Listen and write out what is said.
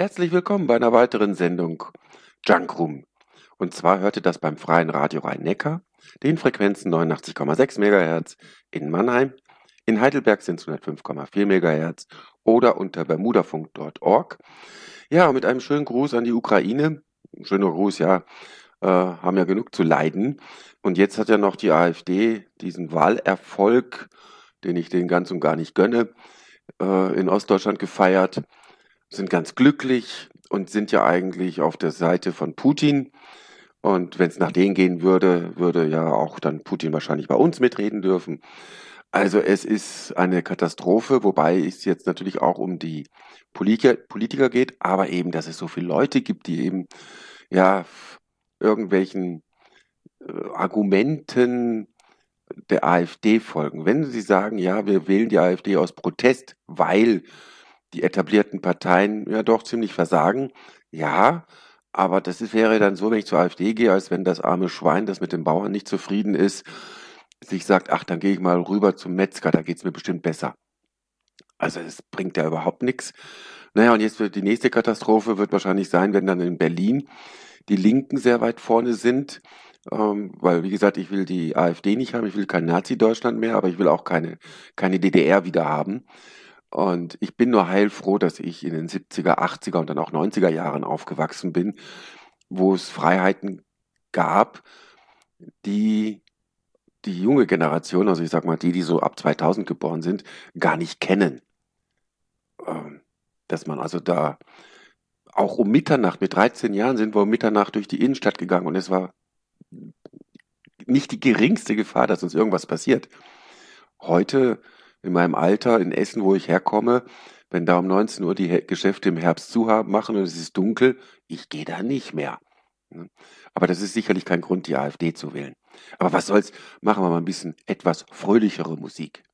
Herzlich willkommen bei einer weiteren Sendung Junk Room. Und zwar hörte das beim Freien Radio Rhein-Neckar, den Frequenzen 89,6 MHz in Mannheim, in Heidelberg sind es 105,4 MHz oder unter bermudafunk.org. Ja, mit einem schönen Gruß an die Ukraine. Ein schöner Gruß, ja, haben ja genug zu leiden. Und jetzt hat ja noch die AfD diesen Wahlerfolg, den ich denen ganz und gar nicht gönne, in Ostdeutschland gefeiert, sind ganz glücklich und sind ja eigentlich auf der Seite von Putin. Und wenn es nach denen gehen würde, würde ja auch dann Putin wahrscheinlich bei uns mitreden dürfen. Also es ist eine Katastrophe, wobei es jetzt natürlich auch um die Politiker geht, aber eben, dass es so viele Leute gibt, die eben ja irgendwelchen Argumenten der AfD folgen. Wenn sie sagen, ja, wir wählen die AfD aus Protest, weil die etablierten Parteien ja doch ziemlich versagen, ja, aber wäre dann so, wenn ich zur AfD gehe, als wenn das arme Schwein, das mit den Bauern nicht zufrieden ist, sich sagt, ach, dann gehe ich mal rüber zum Metzger, da geht's mir bestimmt besser. Also es bringt ja überhaupt nichts. Naja, und jetzt wird die nächste Katastrophe wird wahrscheinlich sein, wenn dann in Berlin die Linken sehr weit vorne sind, weil, wie gesagt, ich will die AfD nicht haben, ich will kein Nazi-Deutschland mehr, aber ich will auch keine DDR wieder haben. Und ich bin nur heilfroh, dass ich in den 70er, 80er und dann auch 90er Jahren aufgewachsen bin, wo es Freiheiten gab, die die junge Generation, also ich sag mal die so ab 2000 geboren sind, gar nicht kennen. Dass man also da auch um Mitternacht, mit 13 Jahren sind wir um Mitternacht durch die Innenstadt gegangen und es war nicht die geringste Gefahr, dass uns irgendwas passiert. Heute in meinem Alter in Essen, wo ich herkomme, wenn da um 19 Uhr die Geschäfte im Herbst zu haben machen und es ist dunkel, ich gehe da nicht mehr. Aber das ist sicherlich kein Grund, die AfD zu wählen. Aber was soll's, machen wir mal ein bisschen etwas fröhlichere Musik.